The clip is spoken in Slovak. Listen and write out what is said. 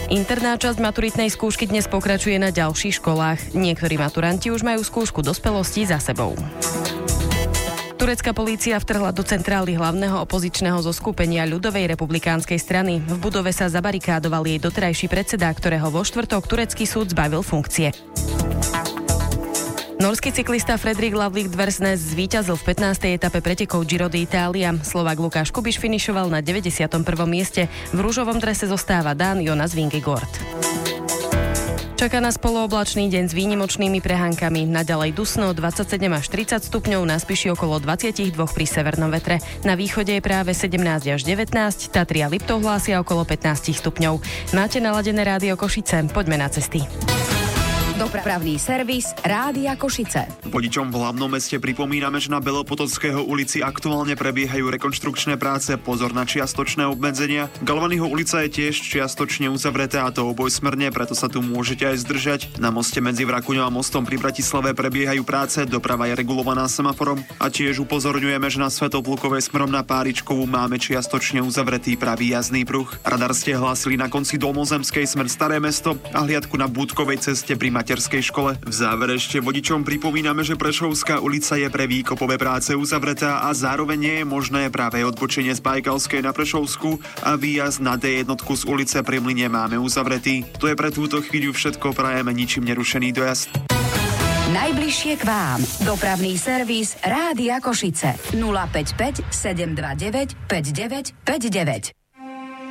Interná časť maturitnej skúšky dnes pokračuje na ďalších školách. Niektorí maturanti už majú skúšku dospelosti za sebou. Turecká polícia vtrhla do centrály hlavného opozičného zoskupenia ľudovej republikánskej strany. V budove sa zabarikádoval jej doterajší predseda, ktorého vo štvrtok turecký súd zbavil funkcie. Norský cyklista Fredrik Lavlik Dversnes zvíťazil v 15. etape pretekov Giro d'Italia. Slovák Lukáš Kubiš finišoval na 91. mieste. V ružovom drese zostáva Dán Jonas Vingegaard. Čaká nás polooblačný deň s výnimočnými prehánkami. Naďalej dusno 27 až 30 stupňov, na Spiši okolo 22 pri severnom vetre. Na východe je práve 17 až 19, Tatry a Liptov hlásia okolo 15 stupňov. Máte naladené Rádio Košice, poďme na cesty. Dopravný servis Rádia Košice. Vodičom v hlavnom meste pripomíname, že na Belopotockého ulici aktuálne prebiehajú rekonštrukčné práce. Pozor na čiastočné obmedzenia. Galvanyho ulica je tiež čiastočne uzavretá, a to obojsmerne, preto sa tu môžete aj zdržať. Na moste medzi Vrakuňou a mostom pri Bratislave prebiehajú práce, doprava je regulovaná semaforom a tiež upozorňujeme, že na Svätoplukovej smerom na Páričkovú máme čiastočne uzavretý pravý jazdný pruh. Radar ste hlásili na konci Dolnozemskej smer Staré mesto a hliadku na Búdkovej ceste pri materskej škole. V závere ešte vodičom pripomíname, že Prešovská ulica je pre výkopové práce uzavretá a zároveň nie je možné práve odbočenie z Bajkalskej na Prešovsku a výjazd na D1 z ulice Pri Mlyne máme uzavretý. To je pre túto chvíľu všetko, prajeme ničím nerušený dojazd. Najbližšie k vám. Dopravný servis Rádia Košice 055 729 5959.